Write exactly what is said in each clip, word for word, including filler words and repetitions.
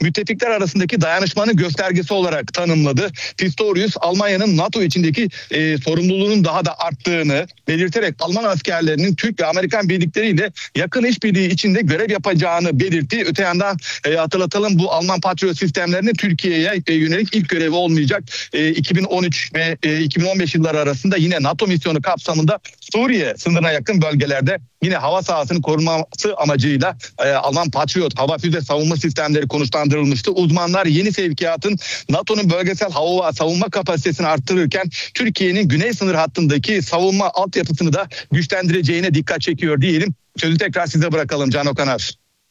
müttefikler arasındaki dayanışmanın göstergesi olarak tanımladı. Pistorius, Almanya'nın NATO içindeki e, sorumluluğunun daha da arttığını belirterek Alman askerlerinin Türk ve Amerikan birlikleriyle yakın işbirliği içinde görev yapacağını belirtti. Öte yandan e, hatırlatalım, bu Alman Patriot sistemlerinin Türkiye'ye e, yönelik ilk görevi olmayacak. E, iki bin on üç ve e, iki bin on beş yılları arasında yine NATO misyonu kapsamında Suriye sınırına yakın bölgelerde yine hava sahasını koruması amacıyla e, Alman Patriot hava füze savunma sistemleri konuşlandırılmıştı. Uzmanlar yeni sevkiyatın NATO'nun bölgesel hava savunma kapasitesini arttırırken Türkiye'nin güney sınır hattındaki savunma altyapısını da güçlendireceğine dikkat çekiyor diyelim. Sözü tekrar size bırakalım Can Okanar.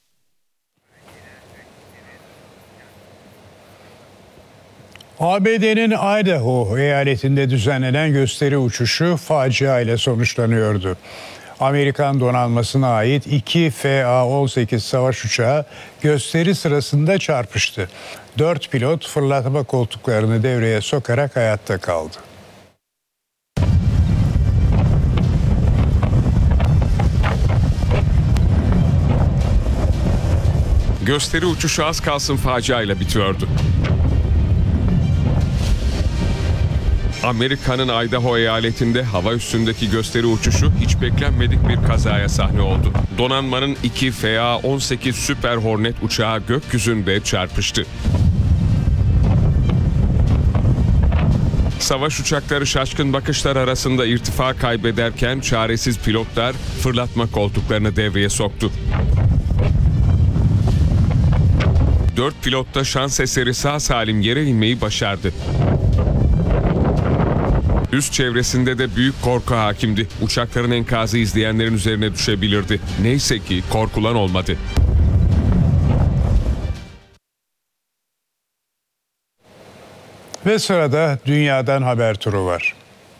A B D'nin Idaho eyaletinde düzenlenen gösteri uçuşu facia ile sonuçlanıyordu. Amerikan donanmasına ait iki F A on sekiz savaş uçağı gösteri sırasında çarpıştı. Dört pilot fırlatma koltuklarını devreye sokarak hayatta kaldı. Gösteri uçuşu az kalsın faciayla bitiyordu. Amerika'nın Idaho eyaletinde hava üstündeki gösteri uçuşu hiç beklenmedik bir kazaya sahne oldu. Donanmanın iki F A on sekiz Super Hornet uçağı gökyüzünde çarpıştı. Savaş uçakları şaşkın bakışlar arasında irtifa kaybederken çaresiz pilotlar fırlatma koltuklarını devreye soktu. Dört pilot da şans eseri sağ salim yere inmeyi başardı. Üst çevresinde de büyük korku hakimdi. Uçakların enkazı izleyenlerin üzerine düşebilirdi. Neyse ki korkulan olmadı. Ve sırada dünyadan haber turu var.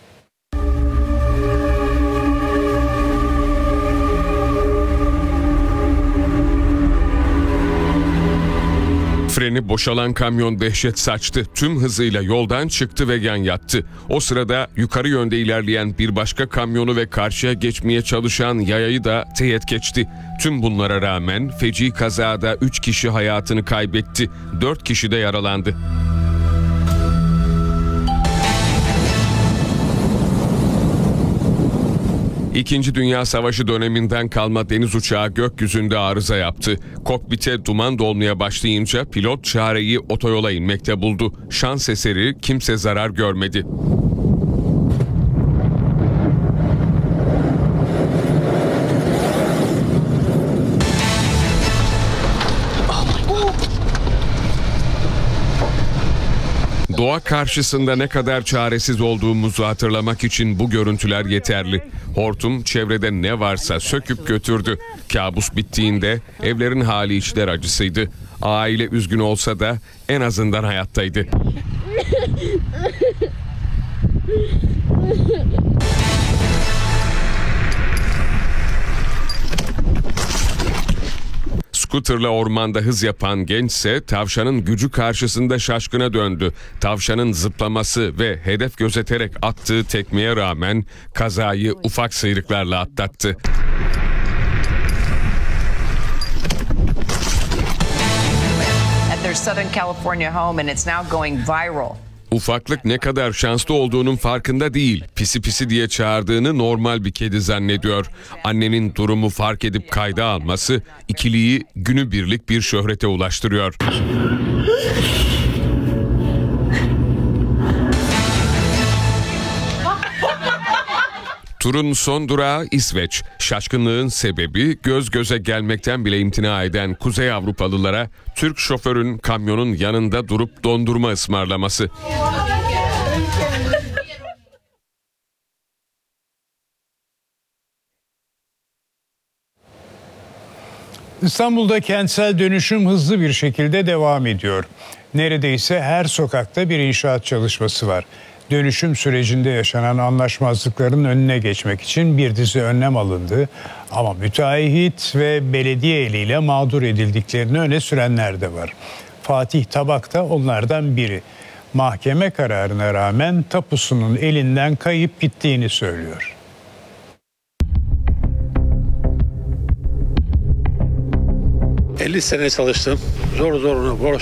Freni boşalan kamyon dehşet saçtı. Tüm hızıyla yoldan çıktı ve yan yattı. O sırada yukarı yönde ilerleyen bir başka kamyonu ve karşıya geçmeye çalışan yayayı da teğet geçti. Tüm bunlara rağmen feci kazada üç kişi hayatını kaybetti. dört kişi de yaralandı. İkinci Dünya Savaşı döneminden kalma deniz uçağı gökyüzünde arıza yaptı. Kokpite duman dolmaya başlayınca pilot çareyi otoyola inmekte buldu. Şans eseri kimse zarar görmedi. Doğa karşısında ne kadar çaresiz olduğumuzu hatırlamak için bu görüntüler yeterli. Hortum çevrede ne varsa söküp götürdü. Kabus bittiğinde evlerin hali içler acısıydı. Aile üzgün olsa da en azından hayattaydı. Skuterla ormanda hız yapan gençse tavşanın gücü karşısında şaşkına döndü. Tavşanın zıplaması ve hedef gözeterek attığı tekmeye rağmen kazayı ufak sıyrıklarla atlattı. At their Southern California home and it's now going viral. Ufaklık ne kadar şanslı olduğunun farkında değil. Pisi pisi diye çağırdığını normal bir kedi zannediyor. Annenin durumu fark edip kayda alması ikiliyi günübirlik bir şöhrete ulaştırıyor. Turun son durağı İsveç. Şaşkınlığın sebebi göz göze gelmekten bile imtina eden Kuzey Avrupalılara Türk şoförün kamyonun yanında durup dondurma ısmarlaması. İstanbul'da kentsel dönüşüm hızlı bir şekilde devam ediyor. Neredeyse her sokakta bir inşaat çalışması var. Dönüşüm sürecinde yaşanan anlaşmazlıkların önüne geçmek için bir dizi önlem alındı. Ama müteahhit ve belediye eliyle mağdur edildiklerini öne sürenler de var. Fatih Tabak da onlardan biri. Mahkeme kararına rağmen tapusunun elinden kayıp gittiğini söylüyor. elli sene çalıştım. Zor zoruna borç